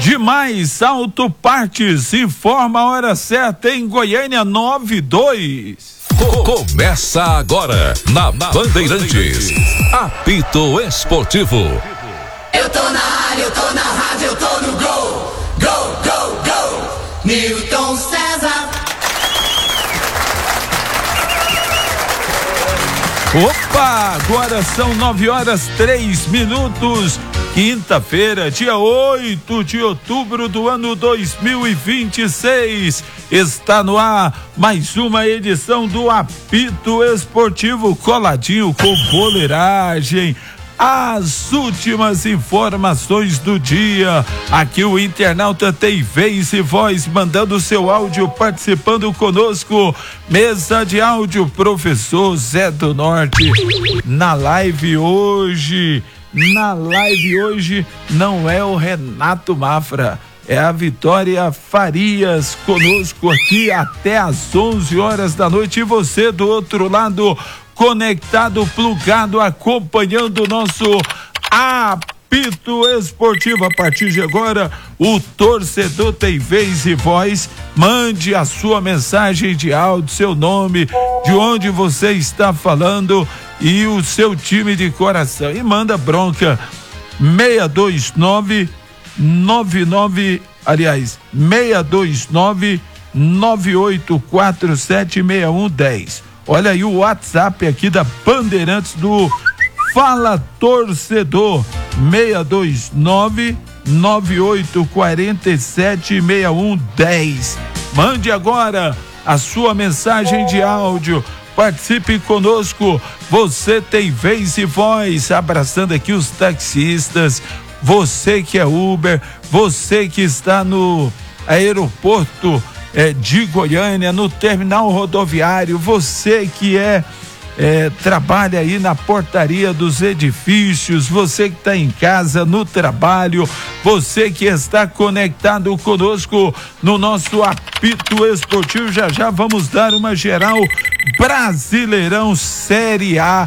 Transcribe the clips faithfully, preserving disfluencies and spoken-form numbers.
Demais Autopartes informa a hora certa em Goiânia, nove e dois. Começa agora na, na Bandeirantes, apito esportivo. Eu tô na área, eu tô na rádio, eu tô no gol, gol, gol, gol, Newton César. Opa, agora são nove horas três minutos, quinta-feira, dia oito de outubro do ano dois mil e vinte e seis. Está no ar mais uma edição do Apito Esportivo, coladinho com boleiragem. As últimas informações do dia. Aqui o internauta tem vez e voz, mandando seu áudio, participando conosco. Mesa de áudio, professor Zé do Norte. Na live hoje, na live hoje não é o Renato Mafra, é a Vitória Farias conosco aqui até às onze horas da noite. E você do outro lado, conectado, plugado, acompanhando o nosso apito esportivo. A partir de agora, o torcedor tem vez e voz. Mande a sua mensagem de áudio, seu nome, de onde você está falando e o seu time de coração. E manda bronca seis dois nove nove nove, aliás, seis dois nove nove oito quatro sete seis um um zero. Olha aí o WhatsApp aqui da Bandeirantes do Fala Torcedor, seis dois nove nove oito quatro sete seis um um zero. Mande agora a sua mensagem de áudio, participe conosco. Você tem vez e voz, abraçando aqui os taxistas, você que é Uber, você que está no aeroporto É, de Goiânia, no terminal rodoviário, você que é, é trabalha aí na portaria dos edifícios, você que está em casa, no trabalho, você que está conectado conosco no nosso apito esportivo. Já já vamos dar uma geral. Brasileirão Série A,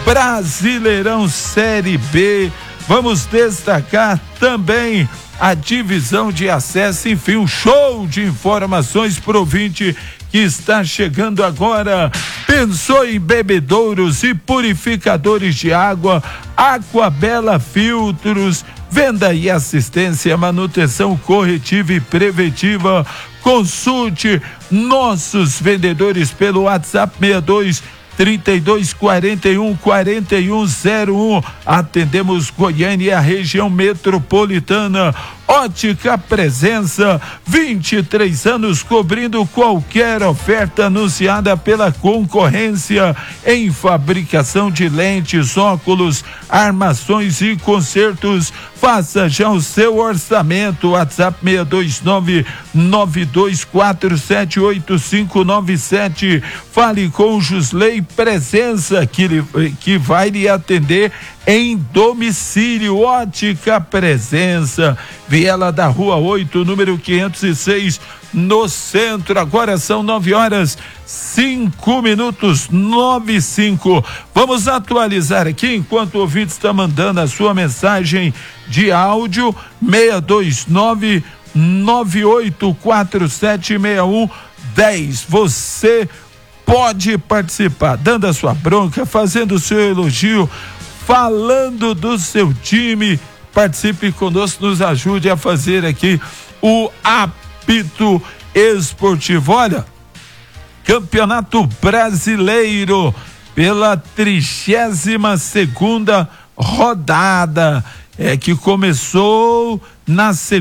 Brasileirão Série B, vamos destacar também a divisão de acesso, enfim, um show de informações pro ouvinte que está chegando agora. Pensou em bebedouros e purificadores de água? Aquabela Filtros, venda e assistência, manutenção corretiva e preventiva. Consulte nossos vendedores pelo WhatsApp seis dois trinta e dois quarenta e um quarenta e um zero um. Atendemos Goiânia e a região metropolitana. Ótica Presença, vinte e três anos cobrindo qualquer oferta anunciada pela concorrência em fabricação de lentes, óculos, armações e consertos. Faça já o seu orçamento. WhatsApp seis dois nove nove dois quatro sete oito cinco nove sete. Fale com o Jusley Presença, que, que vai lhe atender em domicílio. Ótica Presença, Viela da Rua oito, número quinhentos e seis, no centro. Agora são nove horas cinco minutos, nove e cinco. Vamos atualizar aqui enquanto o ouvinte está mandando a sua mensagem de áudio. Seis dois nove nove oito quatro sete seis um um zero. Você pode participar, dando a sua bronca, fazendo o seu elogio, falando do seu time. Participe conosco, nos ajude a fazer aqui o apito esportivo. Olha, Campeonato Brasileiro pela trigésima segunda rodada, é que começou na segunda